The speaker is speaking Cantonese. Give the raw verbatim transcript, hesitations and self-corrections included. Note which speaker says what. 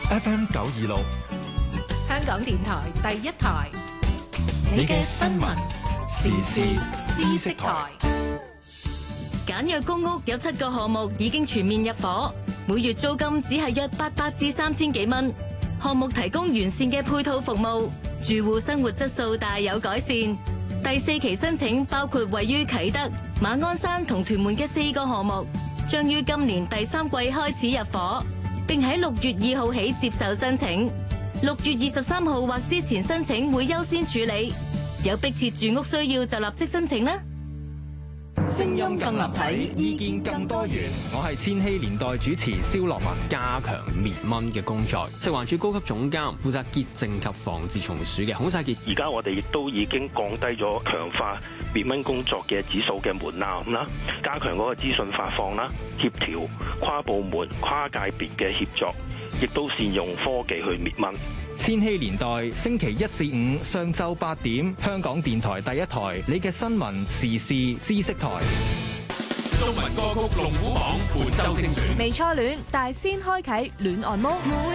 Speaker 1: F M 九二六，
Speaker 2: 香港電台第一台，
Speaker 1: 你嘅新聞時事知識台。
Speaker 3: 簡約公屋有七個項目已經全面入伙，每月租金只係約八百至三千幾蚊。項目提供完善嘅配套服務，住戶生活質素大有改善。第四期申請包括位於啟德、馬鞍山同屯門嘅四個項目，將於今年第三季開始入伙，並喺六月二號起接受申請。六月二十三號或之前申請會優先處理。有迫切住屋需要就立即申請啦。
Speaker 1: 聲音更立體，意見更多元。
Speaker 4: 我係千禧年代主持蕭樂文。加強滅蚊嘅工作，食環署高級總監負責潔淨及防治蟲鼠嘅孔世傑。
Speaker 5: 而家我哋亦都已經降低咗強化滅蚊工作嘅指數嘅門檻啦，加強嗰個資訊發放啦，協調跨部門、跨界別嘅協作，亦都善用科技去滅蚊。
Speaker 4: 千禧年代星期一至五上晝八點，香港電台第一台，你嘅新聞時事知識台。
Speaker 1: 中文歌曲龍虎榜本周精選。
Speaker 6: 未初戀，但先開啟戀按摩。